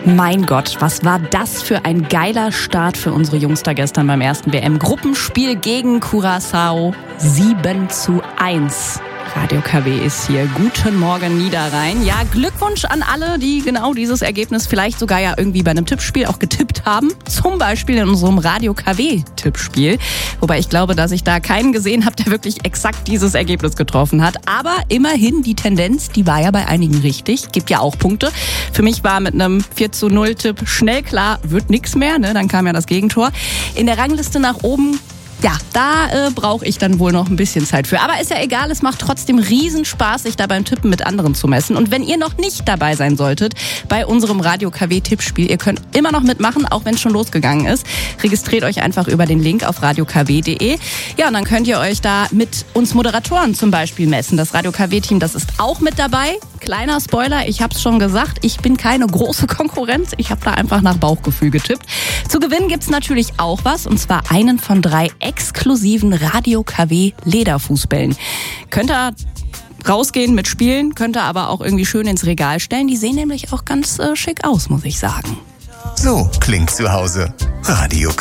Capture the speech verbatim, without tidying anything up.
Mein Gott, was war das für ein geiler Start für unsere Jungs da gestern beim ersten W M-Gruppenspiel gegen Curaçao. sieben zu eins. Radio K W ist hier. Guten Morgen, Niederrhein. Ja, Glückwunsch an alle, die genau dieses Ergebnis vielleicht sogar ja irgendwie bei einem Tippspiel auch getippt haben. Zum Beispiel in unserem Radio K W-Tippspiel. Wobei ich glaube, dass ich da keinen gesehen habe, der wirklich exakt dieses Ergebnis getroffen hat. Aber immerhin, die Tendenz, die war ja bei einigen richtig. Gibt ja auch Punkte. Für mich war mit einem vier zu null Tipp schnell klar, wird nichts mehr. Ne? Dann kam ja das Gegentor. In der Rangliste nach oben, ja, da äh, brauche ich dann wohl noch ein bisschen Zeit für. Aber ist ja egal, es macht trotzdem Riesenspaß, sich da beim Tippen mit anderen zu messen. Und wenn ihr noch nicht dabei sein solltet bei unserem Radio K W-Tippspiel, ihr könnt immer noch mitmachen, auch wenn es schon losgegangen ist. Registriert euch einfach über den Link auf radio k w punkt d e. Ja, und dann könnt ihr euch da mit uns Moderatoren zum Beispiel messen. Das Radio K W-Team, das ist auch mit dabei. Kleiner Spoiler, ich habe es schon gesagt, ich bin keine große Konkurrenz. Ich habe da einfach nach Bauchgefühl getippt. Zu gewinnen gibt's natürlich auch was, und zwar einen von drei exklusiven Radio K W Lederfußbällen. Könnt ihr rausgehen mit Spielen, könnt ihr aber auch irgendwie schön ins Regal stellen. Die sehen nämlich auch ganz äh, schick aus, muss ich sagen. So klingt zu Hause. Radio K W.